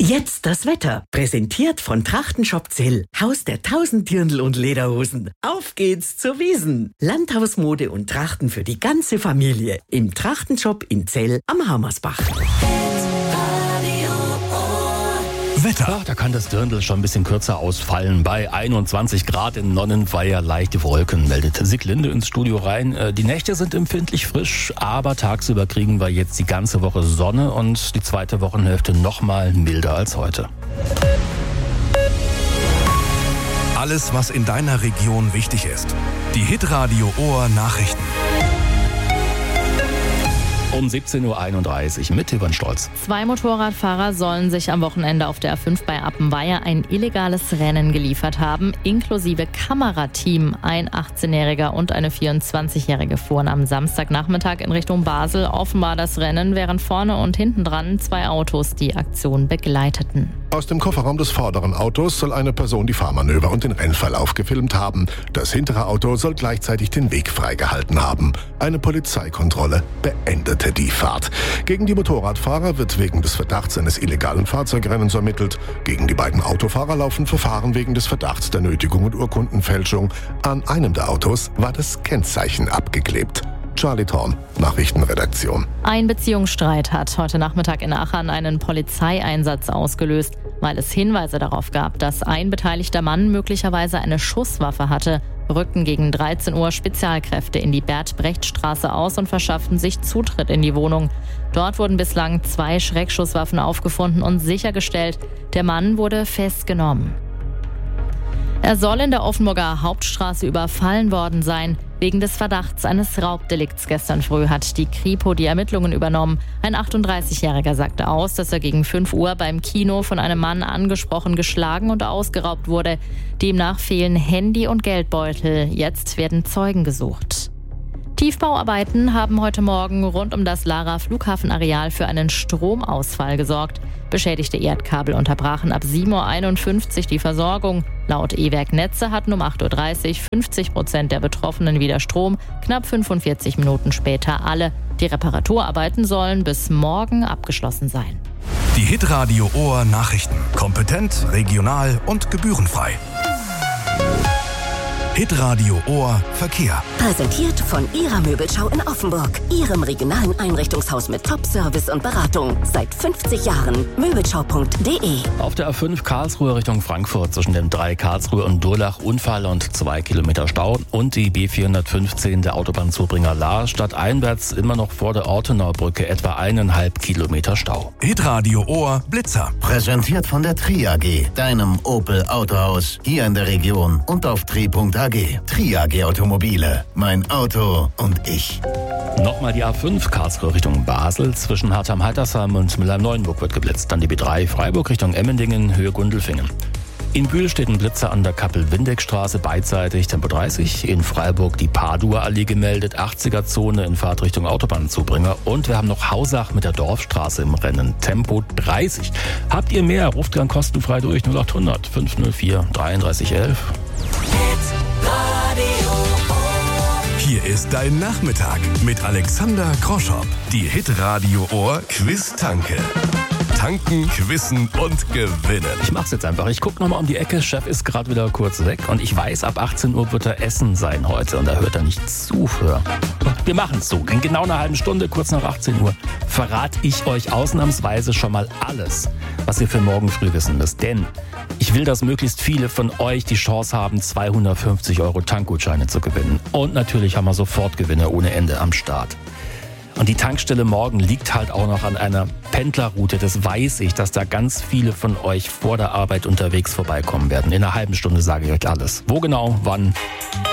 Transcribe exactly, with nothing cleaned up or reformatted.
Jetzt das Wetter. Präsentiert von Trachtenshop Zell. Haus der tausend Dirndl und Lederhosen. Auf geht's zur Wiesn. Landhausmode und Trachten für die ganze Familie. Im Trachtenshop in Zell am Hammersbach. Wetter. Ach, da kann das Dirndl schon ein bisschen kürzer ausfallen. Bei einundzwanzig Grad in Nonnenweiher leichte Wolken, meldet Siglinde ins Studio rein. Die Nächte sind empfindlich frisch, aber tagsüber kriegen wir jetzt die ganze Woche Sonne und die zweite Wochenhälfte noch mal milder als heute. Alles, was in deiner Region wichtig ist. Die Hitradio Ohr Nachrichten. Um siebzehn Uhr einunddreißig mit Yvonne Stolz. Zwei Motorradfahrer sollen sich am Wochenende auf der A fünf bei Appenweier ein illegales Rennen geliefert haben, inklusive Kamerateam. Ein achtzehnjähriger und eine vierundzwanzigjährige fuhren am Samstagnachmittag in Richtung Basel. Offenbar das Rennen, während vorne und hinten dran zwei Autos die Aktion begleiteten. Aus dem Kofferraum des vorderen Autos soll eine Person die Fahrmanöver und den Rennverlauf gefilmt haben. Das hintere Auto soll gleichzeitig den Weg freigehalten haben. Eine Polizeikontrolle beendete die Fahrt. Gegen die Motorradfahrer wird wegen des Verdachts eines illegalen Fahrzeugrennens ermittelt. Gegen die beiden Autofahrer laufen Verfahren wegen des Verdachts der Nötigung und Urkundenfälschung. An einem der Autos war das Kennzeichen abgeklebt. Charlie Thorn, Nachrichtenredaktion. Ein Beziehungsstreit hat heute Nachmittag in Aachen einen Polizeieinsatz ausgelöst, weil es Hinweise darauf gab, dass ein beteiligter Mann möglicherweise eine Schusswaffe hatte. Rückten gegen dreizehn Uhr Spezialkräfte in die Bert-Brecht-Straße aus und verschafften sich Zutritt in die Wohnung. Dort wurden bislang zwei Schreckschusswaffen aufgefunden und sichergestellt, der Mann wurde festgenommen. Er soll in der Offenburger Hauptstraße überfallen worden sein. Wegen des Verdachts eines Raubdelikts gestern früh hat die Kripo die Ermittlungen übernommen. Ein achtunddreißigjähriger sagte aus, dass er gegen fünf Uhr beim Kino von einem Mann angesprochen, geschlagen und ausgeraubt wurde. Demnach fehlen Handy und Geldbeutel. Jetzt werden Zeugen gesucht. Tiefbauarbeiten haben heute Morgen rund um das Lara Flughafenareal für einen Stromausfall gesorgt. Beschädigte Erdkabel unterbrachen ab sieben Uhr einundfünfzig die Versorgung. Laut E-Werk Netze hatten um acht Uhr dreißig fünfzig Prozent der Betroffenen wieder Strom. Knapp fünfundvierzig Minuten später alle. Die Reparaturarbeiten sollen bis morgen abgeschlossen sein. Die Hitradio Ohr Nachrichten. Kompetent, regional und gebührenfrei. Hitradio Ohr Verkehr. Präsentiert von Ihrer Möbelschau in Offenburg. Ihrem regionalen Einrichtungshaus mit Top-Service und Beratung. Seit fünfzig Jahren. Möbelschau punkt de. Auf der A fünf Karlsruhe Richtung Frankfurt zwischen dem drei Karlsruhe und Durlach Unfall und zwei Kilometer Stau. Und die B vierhundertfünfzehn der Autobahnzubringer Lahr stadteinwärts immer noch vor der Ortenauer Brücke etwa eineinhalb Kilometer Stau. Hitradio Ohr Blitzer. Präsentiert von der Tri A G, deinem Opel Autohaus hier in der Region und auf tri punkt a g. Tri A G Automobile. Mein Auto und ich. Nochmal die A fünf Karlsruhe Richtung Basel. Zwischen Hartheim-Haltersheim und Mülheim-Neuenburg wird geblitzt. Dann die B drei Freiburg Richtung Emmendingen, Höhe Gundelfingen. In Bühl steht ein Blitzer an der Kappel-Windeck-Straße beidseitig, Tempo dreißig. In Freiburg die Padua-Allee gemeldet, achtziger-Zone in Fahrtrichtung Autobahnzubringer. Und wir haben noch Hausach mit der Dorfstraße im Rennen, Tempo dreißig. Habt ihr mehr? Ruft gern kostenfrei durch null achthundert fünfhundertvier dreiunddreißig elf. Hier ist dein Nachmittag mit Alexander Groschop. Die Hitradio Ohr Quiz-Tanke. Tanken, quizzen und gewinnen. Ich mach's jetzt einfach. Ich guck nochmal um die Ecke. Chef ist gerade wieder kurz weg. Und ich weiß, ab achtzehn Uhr wird er essen sein heute. Und da hört er nicht zu. Für. Wir machen's so. In genau einer halben Stunde, kurz nach achtzehn Uhr, verrate ich euch ausnahmsweise schon mal alles, was ihr für morgen früh wissen müsst. Denn ich will, dass möglichst viele von euch die Chance haben, zweihundertfünfzig Euro Tankgutscheine zu gewinnen. Und natürlich haben wir Sofortgewinne ohne Ende am Start. Und die Tankstelle morgen liegt halt auch noch an einer Pendlerroute. Das weiß ich, dass da ganz viele von euch vor der Arbeit unterwegs vorbeikommen werden. In einer halben Stunde sage ich euch alles. Wo genau, wann?